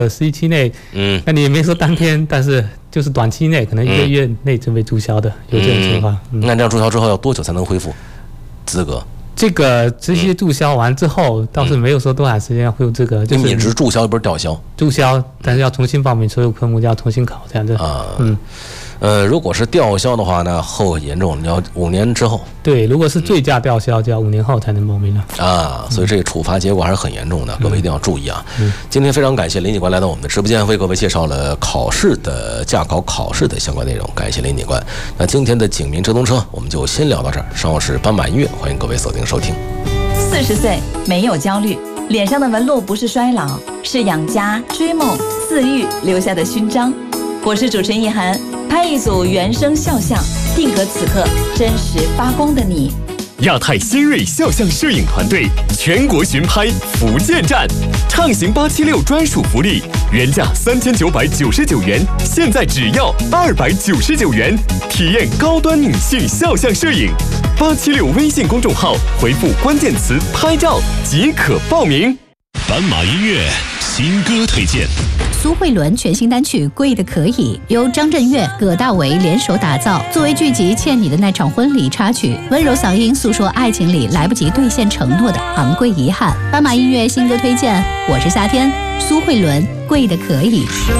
时期内，那你也没说当天，但是就是短期内，可能1个月内就被注销的，有这种情况。 那这样注销之后要多久才能恢复资格？ 这些注销完之后，倒是没有说多长时间要恢复资格，就是你只是注销，不是吊销。 注销，但是要重新报名所有科目，要重新考这样子。 如果是吊销的话呢，后果严重，你要5年之后。 对，如果是醉驾吊销，就要5年后才能报名了。 所以这个处罚结果还是很严重的，各位一定要注意啊。今天非常感谢林警官来到我们的直播间，为各位介绍了驾考考试的相关内容，感谢林警官。那今天的警民直通车我们就先聊到这儿，稍后是斑马音乐，欢迎各位锁定收听。 40岁没有焦虑，脸上的纹路不是衰老，是养家、追梦、饲育留下的勋章。我是主持人易涵，拍一组原声肖像，定格此刻真实发光的你。 亚太新锐肖像摄影团队全国巡拍福建站，畅行876专属福利，原价3999元，现在只要299元，体验高端女性肖像摄影。876微信公众号回复关键词拍照即可报名。 斑马音乐新歌推荐。 苏慧伦全新单曲《贵的可以》由张震岳、葛大为联手打造，作为剧集《欠你的那场婚礼》插曲，温柔嗓音诉说爱情里来不及兑现承诺的昂贵遗憾。斑马音乐新歌推荐，我是夏天，苏慧伦《贵的可以》。